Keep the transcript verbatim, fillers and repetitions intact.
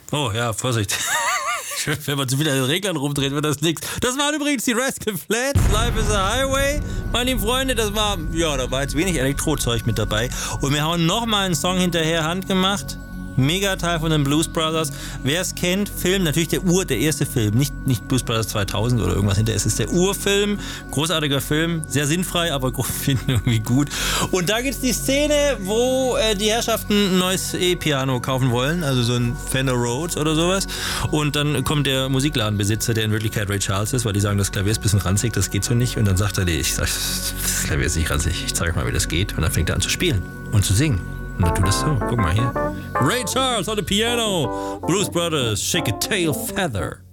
Oh ja, Vorsicht. Wenn man zu viel an den Reglern rumdreht, wird das nichts. Das waren übrigens die Rascal Flatts, Life is a Highway. Meine lieben Freunde, das war, ja, da war jetzt wenig Elektrozeug mit dabei. Und wir hauen nochmal einen Song hinterher, handgemacht. Mega-Teil von den Blues Brothers. Wer es kennt, Film, natürlich der Ur, der erste Film, nicht, nicht Blues Brothers zweitausend oder irgendwas hinterher. Es ist der Urfilm, großartiger Film, sehr sinnfrei, aber finde irgendwie gut. Und da gibt es die Szene, wo äh, die Herrschaften ein neues E-Piano kaufen wollen, also so ein Fender Rhodes oder sowas. Und dann kommt der Musikladenbesitzer, der in Wirklichkeit Ray Charles ist, weil die sagen, das Klavier ist ein bisschen ranzig, das geht so nicht. Und dann sagt er, nee, ich sag, das Klavier ist nicht ranzig, ich zeige euch mal, wie das geht. Und dann fängt er an zu spielen und zu singen. Und dann tut das so. Guck mal hier. Ray Charles on the piano. Blues Brothers, Shake a Tail Feather.